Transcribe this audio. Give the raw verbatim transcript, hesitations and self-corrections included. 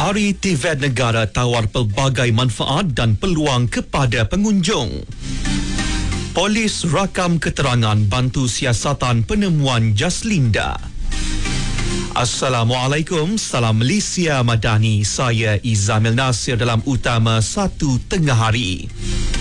Hari Tivet Negara tawar pelbagai manfaat dan peluang kepada pengunjung. Polis rakam keterangan bantu siasatan penemuan Jaslinda. Assalamualaikum, salam Malaysia Madani. Saya Izamil Nasir dalam utama satu tengah hari.